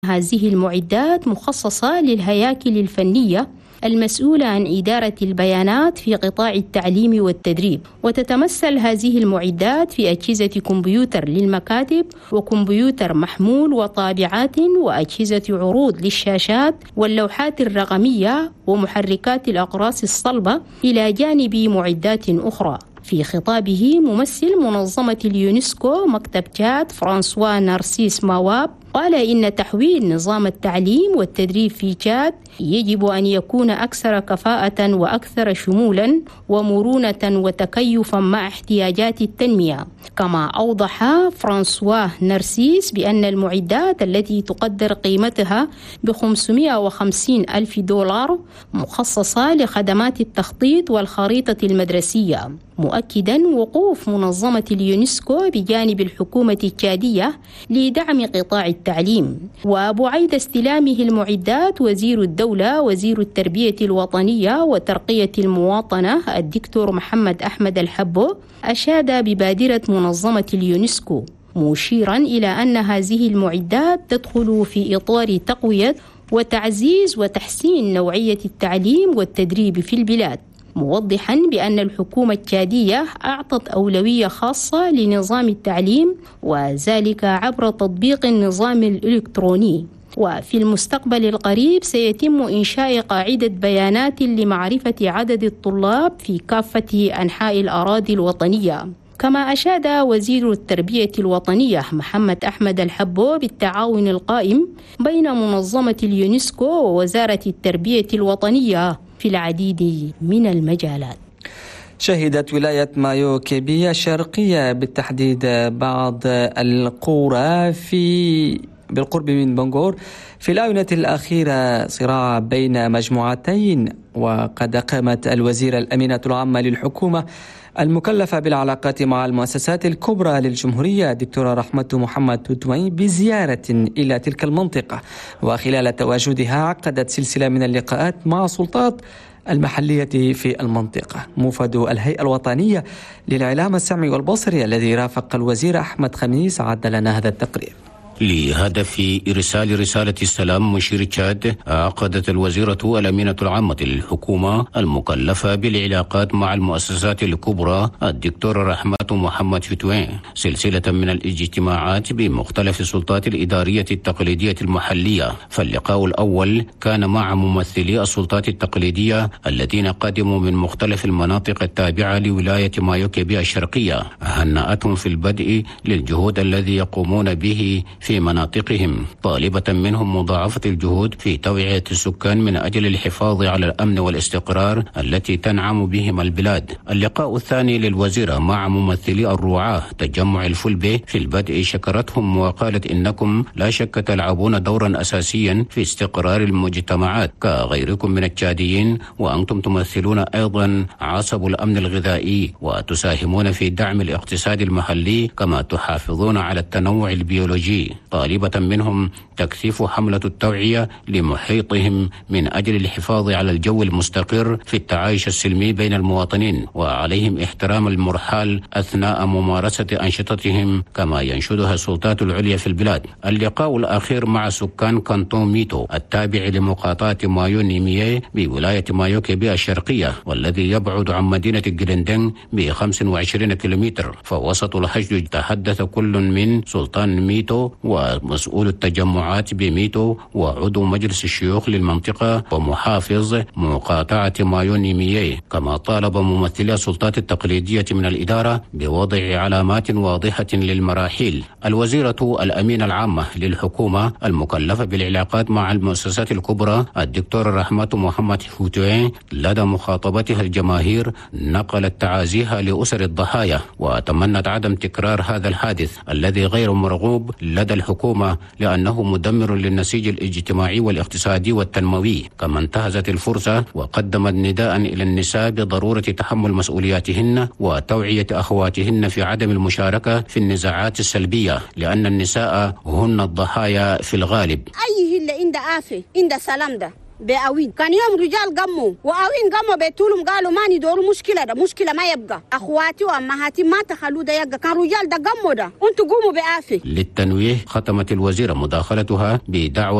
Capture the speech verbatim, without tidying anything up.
هذه المعدات مخصصة للهياكل الفنية المسؤولة عن إدارة البيانات في قطاع التعليم والتدريب، وتتمثل هذه المعدات في أجهزة كمبيوتر للمكاتب وكمبيوتر محمول وطابعات وأجهزة عروض للشاشات واللوحات الرقمية ومحركات الأقراص الصلبة إلى جانب معدات أخرى. في خطابه ممثل منظمة اليونسكو مكتب تشاد فرانسوا نارسيس ماواب قال إن تحويل نظام التعليم والتدريب في تشاد يجب أن يكون أكثر كفاءة وأكثر شمولا ومرونة وتكيفا مع احتياجات التنمية. كما أوضح فرانسوا نارسيس بأن المعدات التي تقدر قيمتها ب خمسمائة وخمسين ألف دولار مخصصة لخدمات التخطيط والخريطة المدرسية، مؤكدا وقوف منظمة اليونسكو بجانب الحكومة التشادية لدعم قطاع التعليم. وبعيد استلامه المعدات وزير الدولة وزير التربية الوطنية وترقية المواطنة الدكتور محمد أحمد الحبو أشاد ببادرة منظمة اليونسكو، مشيرا إلى أن هذه المعدات تدخل في إطار تقوية وتعزيز وتحسين نوعية التعليم والتدريب في البلاد، موضحا بأن الحكومة التشادية أعطت أولوية خاصة لنظام التعليم وذلك عبر تطبيق النظام الإلكتروني. وفي المستقبل القريب سيتم إنشاء قاعدة بيانات لمعرفة عدد الطلاب في كافة أنحاء الأراضي الوطنية. كما أشاد وزير التربية الوطنية محمد أحمد الحبو بالتعاون القائم بين منظمة اليونسكو ووزارة التربية الوطنية في العديد من المجالات. شهدت ولاية مايو كيبي الشرقية بالتحديد بعض القرى في بالقرب من بنغور في الآونة الأخيرة صراع بين مجموعتين، وقد قامت الوزيرة الأمينة العامة للحكومة المكلفة بالعلاقات مع المؤسسات الكبرى للجمهورية دكتورة رحمة محمد تودوين بزيارة إلى تلك المنطقة، وخلال تواجدها عقدت سلسلة من اللقاءات مع سلطات المحلية في المنطقة. موفد الهيئة الوطنية للإعلام السمعي والبصري الذي رافق الوزير أحمد خميس عد لنا هذا التقرير. لهدف إرسال رسالة السلام مشير تشاد، عقدت الوزيرة الأمينة العامة للحكومة المكلفة بالعلاقات مع المؤسسات الكبرى الدكتورة رحمة محمد فتوين سلسلة من الاجتماعات بمختلف السلطات الإدارية التقليدية المحلية. فاللقاء الأول كان مع ممثلي السلطات التقليدية الذين قدموا من مختلف المناطق التابعة لولاية مايو كيبي الشرقية، هنأتهم في البدء للجهود الذي يقومون به في مناطقهم، طالبة منهم مضاعفة الجهود في توعية السكان من أجل الحفاظ على الأمن والاستقرار التي تنعم بهم البلاد. اللقاء الثاني للوزيرة مع ممثلي الرعاة تجمع الفلبي في البدء شكرتهم وقالت إنكم لا شك تلعبون دورا أساسيا في استقرار المجتمعات كغيركم من التشاديين، وأنتم تمثلون أيضا عصب الأمن الغذائي وتساهمون في دعم الاقتصاد المحلي كما تحافظون على التنوع البيولوجي، طالبة منهم تكثيف حملة التوعية لمحيطهم من أجل الحفاظ على الجو المستقر في التعايش السلمي بين المواطنين، وعليهم احترام المرحال أثناء ممارسة أنشطتهم كما ينشدها السلطات العليا في البلاد. اللقاء الأخير مع سكان كانتون ميتو التابع لمقاطعة مايو نيمية بولاية مايو كيبي الشرقية، والذي يبعد عن مدينة جلندن ب خمسة وعشرين كيلومتر. فوسط الحشد تحدث كل من سلطان ميتو ومسؤول التجمعات بميتو وعضو مجلس الشيوخ للمنطقة ومحافظ مقاطعة مايو نيمية، كما طالب ممثلي السلطات التقليدية من الإدارة بوضع علامات واضحة للمراحل. الوزيرة الأمينة العامة للحكومة المكلفة بالعلاقات مع المؤسسات الكبرى الدكتورة رحمة محمد فتوين لدى مخاطبتها الجماهير نقلت تعازيها لأسر الضحايا، وتمنت عدم تكرار هذا الحادث الذي غير مرغوب لدى الحكومة لأنه مدمر للنسيج الاجتماعي والاقتصادي والتنموي. كما انتهزت الفرصة وقدمت نداء إلى النساء بضرورة تحمل مسؤولياتهن وتوعية أخواتهن في عدم المشاركة في النزاعات السلبية، لأن النساء هن الضحايا في الغالب. أي هلا إند آفي إند سلام ده بأوين. كان يوم رجال قموا وأوين قموا بيتولهم قالوا ما ندوروا مشكلة ده مشكلة ما يبقى. أخواتي وأمهاتي ما تخلوا ده يبقى، كان رجال ده قموا ده، أنتوا قوموا بآفي. للتنويه ختمت الوزيرة مداخلتها بدعوة